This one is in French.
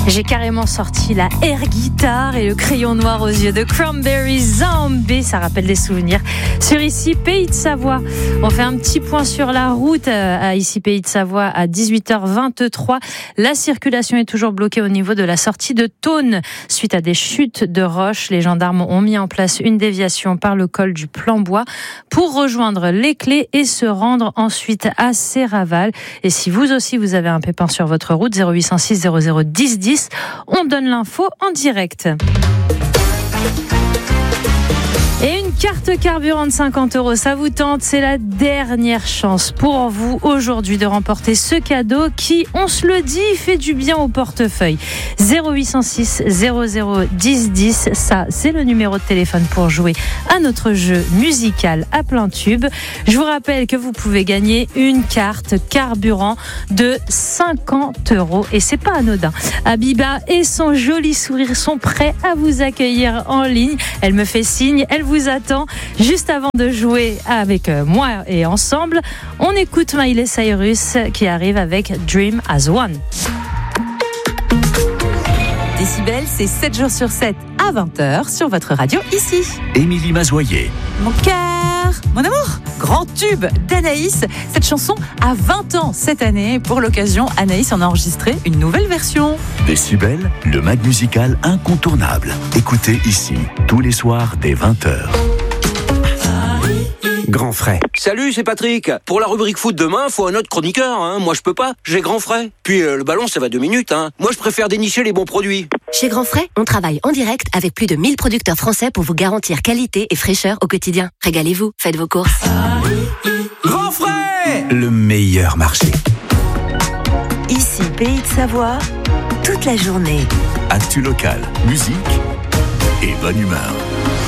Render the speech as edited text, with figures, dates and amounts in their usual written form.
J'ai carrément sorti la air guitare et le crayon noir aux yeux de Cranberry Zombie. Ça rappelle des souvenirs. Sur Ici Pays de Savoie, on fait un petit point sur la route à Ici Pays de Savoie à 18h23. La circulation est toujours bloquée au niveau de la sortie de Thônes. Suite à des chutes de roches, les gendarmes ont mis en place une déviation par le col du Plan-Bois pour rejoindre les Clés et se rendre ensuite à Serraval. Et si vous aussi vous avez un pépin sur votre route, 0806 00 10 10, on donne l'info en direct. Et une carte carburant de 50 €, ça vous tente? C'est la dernière chance pour vous aujourd'hui de remporter ce cadeau qui, on se le dit, fait du bien au portefeuille. 0806 00 10 10, ça c'est le numéro de téléphone pour jouer à notre jeu musical à plein tube. Je vous rappelle que vous pouvez gagner une carte carburant de 50 € et c'est pas anodin. Abiba et son joli sourire sont prêts à vous accueillir en ligne. Elle me fait signe, elle vous attend. Juste avant de jouer avec moi et ensemble, on écoute Miley Cyrus qui arrive avec Dream as One. Décibel, c'est 7 jours sur 7 à 20h sur votre radio ici. Émilie Mazoyer. Mon cœur, mon amour, grand tube d'Anaïs. Cette chanson a 20 ans cette année. Pour l'occasion, Anaïs en a enregistré une nouvelle version. Décibel, le mag musical incontournable. Écoutez ici, tous les soirs dès 20h. Grand frais. Salut, c'est Patrick. Pour la rubrique foot demain, faut un autre chroniqueur. Moi, je peux pas. J'ai grand frais. Puis le ballon, ça va 2 minutes. Moi, je préfère dénicher les bons produits. Chez Grand Frais, on travaille en direct avec plus de 1000 producteurs français pour vous garantir qualité et fraîcheur au quotidien. Régalez-vous, faites vos courses. Grand frais, le meilleur marché. Ici, Pays de Savoie, toute la journée. Actu local, musique et bonne humeur.